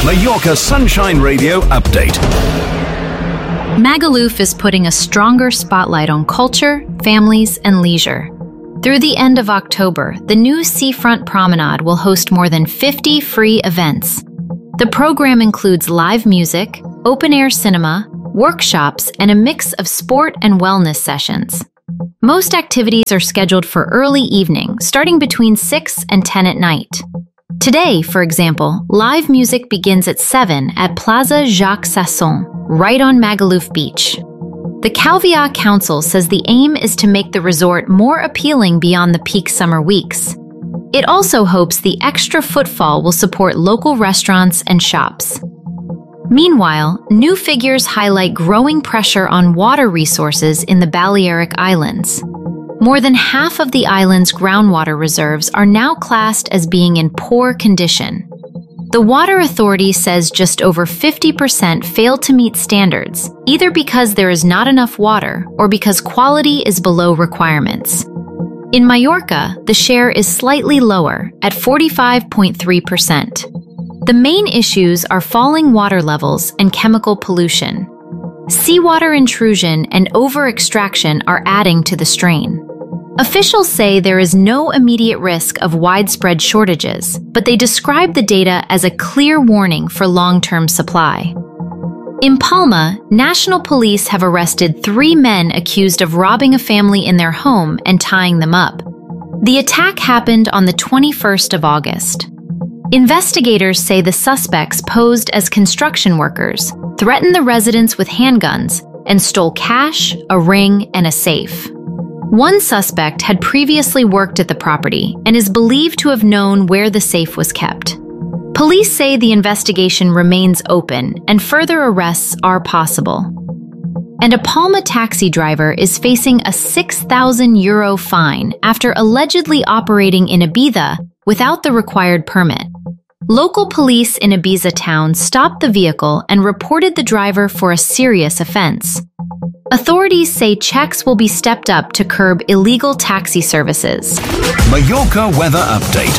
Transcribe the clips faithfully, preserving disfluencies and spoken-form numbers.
Mallorca Sunshine Radio update. Magaluf is putting a stronger spotlight on culture, families, and leisure. Through the end of October, the new Seafront Promenade will host more than fifty free events. The program includes live music, open-air cinema, workshops, and a mix of sport and wellness sessions. Most activities are scheduled for early evening, starting between six and ten at night. Today, for example, live music begins at seven at Plaza Jacques Sasson, right on Magaluf Beach. The Calvià Council says the aim is to make the resort more appealing beyond the peak summer weeks. It also hopes the extra footfall will support local restaurants and shops. Meanwhile, new figures highlight growing pressure on water resources in the Balearic Islands. More than half of the island's groundwater reserves are now classed as being in poor condition. The Water Authority says just over fifty percent fail to meet standards, either because there is not enough water or because quality is below requirements. In Mallorca, the share is slightly lower, at forty-five point three percent. The main issues are falling water levels and chemical pollution. Seawater intrusion and over-extraction are adding to the strain. Officials say there is no immediate risk of widespread shortages, but they describe the data as a clear warning for long-term supply. In Palma, national police have arrested three men accused of robbing a family in their home and tying them up. The attack happened on the twenty-first of August. Investigators say the suspects posed as construction workers, threatened the residents with handguns, and stole cash, a ring, and a safe. One suspect had previously worked at the property and is believed to have known where the safe was kept. Police say the investigation remains open and further arrests are possible. And a Palma taxi driver is facing a six thousand euro fine after allegedly operating in Ibiza without the required permit. Local police in Ibiza town stopped the vehicle and reported the driver for a serious offense. Authorities say checks will be stepped up to curb illegal taxi services. Mallorca weather update.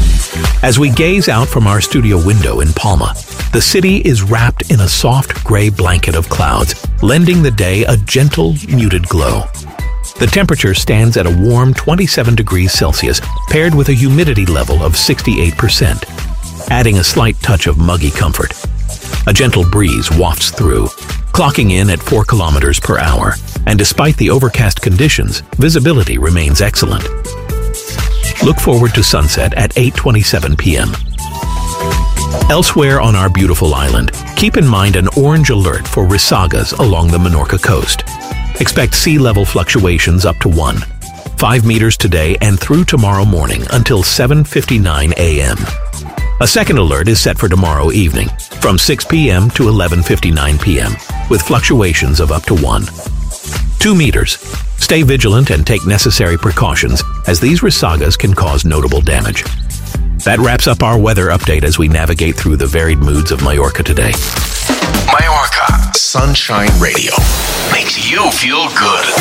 As we gaze out from our studio window in Palma, the city is wrapped in a soft gray blanket of clouds, lending the day a gentle, muted glow. The temperature stands at a warm twenty-seven degrees Celsius, paired with a humidity level of sixty-eight percent, adding a slight touch of muggy comfort. A gentle breeze wafts through, clocking in at four kilometers per hour, and despite the overcast conditions, visibility remains excellent. Look forward to sunset at eight twenty-seven p m Elsewhere on our beautiful island, keep in mind an orange alert for risagas along the Menorca coast. Expect sea level fluctuations up to one, five meters today and through tomorrow morning until seven fifty-nine a m A second alert is set for tomorrow evening, from six p m to eleven fifty-nine p m, with fluctuations of up to one. Two meters. Stay vigilant and take necessary precautions, as these risagas can cause notable damage. That wraps up our weather update as we navigate through the varied moods of Mallorca today. Mallorca Sunshine Radio makes you feel good.